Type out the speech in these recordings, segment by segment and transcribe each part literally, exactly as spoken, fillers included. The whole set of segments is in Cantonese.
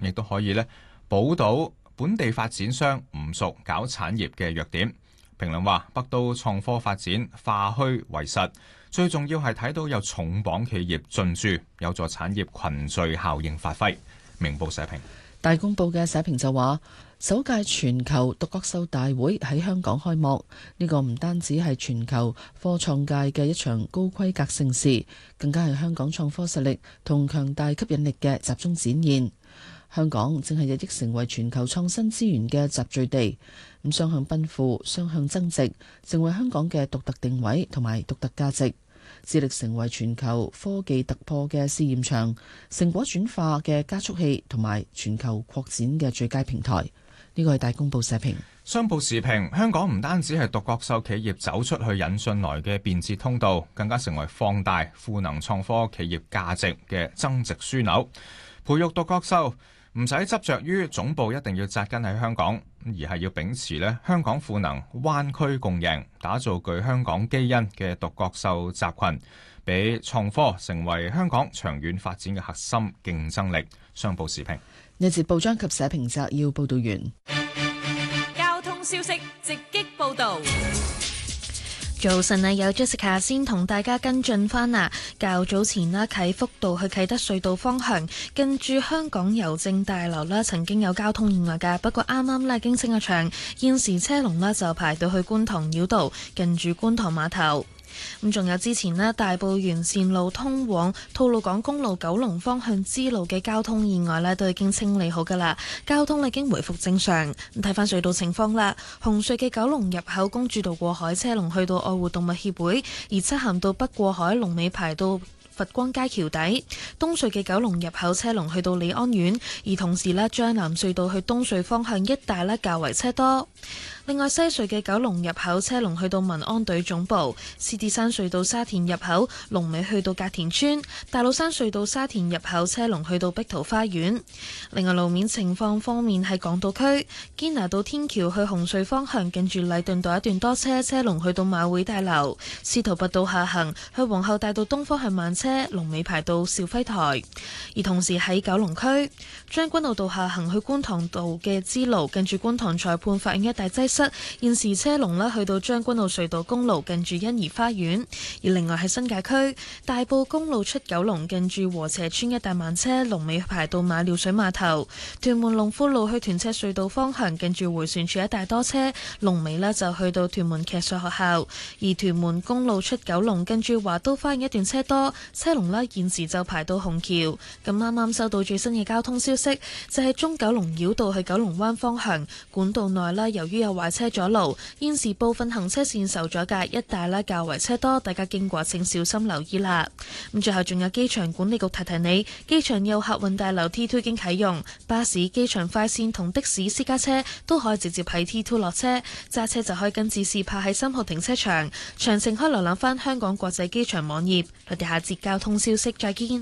亦都可以咧補到本地發展商唔熟搞產業嘅弱點。評論話，北都創科發展化虛為實，最重要係睇到有重磅企業進駐，有助產業群聚效應發揮。明報社評。 大公報嘅社評就話，首屆全球獨角獸大會喺香港開幕，呢個唔單止係全球科創界嘅一場高規格盛事，更加係香港創科實力同強大吸引力嘅集中展現。香港正係日益成為全球創新資源嘅集聚地，咁雙向奔赴、雙向增值，成為香港嘅獨特定位同埋獨特價值，致力成為全球科技突破嘅試驗場、成果轉化嘅加速器同埋全球擴展嘅最佳平台。呢個係大公報社評。 商報時評，香港唔單止係獨角獸企業走出去引進來嘅便捷通道，更加成為放大賦能創科企業價值嘅增值樞紐。培育獨角獸唔使執着於總部一定要紮根喺香港，而係要秉持咧香港賦能、灣區共贏，打造具香港基因嘅獨角獸集群，俾創科成為香港長遠發展嘅核心競爭力。商報時評。 呢節報章及社評摘要報道完。 交通消息直擊報道。 早晨啊，有 Jessica 先同大家跟進翻啊。較早前啦，啟福道去啟德隧道方向，近住香港郵政大樓啦，曾經有交通意外㗎。不過啱啱咧經清咗場，現時車龍咧就排到去觀塘繞道，近住觀塘碼頭。咁仲有之前呢，大埔沿線路通往吐露港公路九龍方向支路嘅交通意外呢，都已經清理好噶啦，交通已經回復正常。睇翻隧道情況啦，紅隧嘅九龍入口公主道過海車龍去到愛護動物協會，而漆咸道北過海龍尾排到佛光街橋底，東隧嘅九龍入口車龍去到利安苑，而同時呢，將南隧道去東隧方向一帶呢較為車多。另外，西隧嘅九龍入口車龍去到民安隊總部，獅子山隧道沙田入口龍尾去到隔田村，大老山隧道沙田入口車龍去到碧桃花園。另外，路面情況方面喺港島區堅拿道天橋去紅隧方向，近住禮頓道一段多車，車龍去到馬會大樓；司徒拔道下行去皇后大道東方向慢車，龍尾排到肇輝台。而同時喺九龍區將軍澳道下行去觀塘道嘅支路，近住觀塘裁判法院一帶擠塞。現時車龍咧去到將軍澳隧道公路近住欣怡花園，而另外喺新界區大埔公路出九龍近住禾輋村一帶慢車，龍尾排到馬料水碼頭；屯門龍富路去屯赤隧道方向近住迴旋處一帶多車，龍尾呢就去到屯門騎術學校；而屯門公路出九龍近住華都花園一段車多，車龍呢現時就排到紅橋。咁啱啱收到最新嘅交通消息，就係、是、中九龍繞道去九龍灣方向管道內啦，由於有壞車阻路，現時部分行車線受阻隔，一帶咧較為車多，大家經過請小心留意啦。咁最後仲有機場管理局提提你，機場有客運大樓 T 二 已經啟用，巴士、機場快線同的士、私家車都可以直接喺 T 二落車，揸車就可以跟指示泊喺三號停車場。詳情可以瀏覽翻香港國際機場網頁。我哋下節交通消息再見。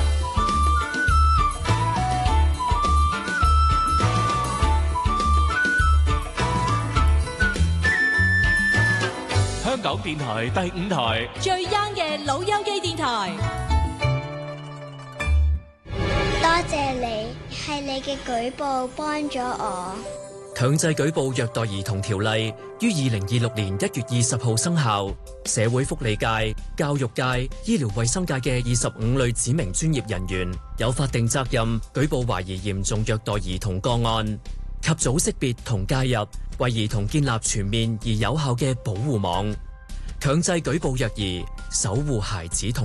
香港電台第五台最 young 嘅老友記電台， 多謝你，係你嘅舉報幫咗我。 強制舉報虐待兒童條例於二零二六年一月二十號生效，社會福利界、教育界、醫療衛生界嘅二十五類指明專業人員有法定責任舉報懷疑嚴重虐待兒童個案，及早識別同介入，為兒童建立全面而有效嘅保護網，強制舉報虐兒，守護孩子童